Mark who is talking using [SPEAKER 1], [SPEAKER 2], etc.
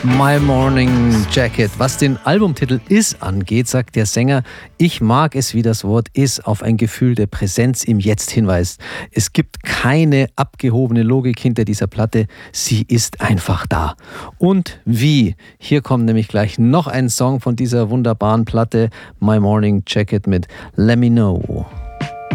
[SPEAKER 1] My Morning Jacket. Was den Albumtitel Is angeht, sagt der Sänger, ich mag es, wie das Wort Is auf ein Gefühl der Präsenz im Jetzt hinweist. Es gibt keine abgehobene Logik hinter dieser Platte, sie ist einfach da. Und wie? Hier kommt nämlich gleich noch ein Song von dieser wunderbaren Platte, My Morning Jacket mit Let Me Know.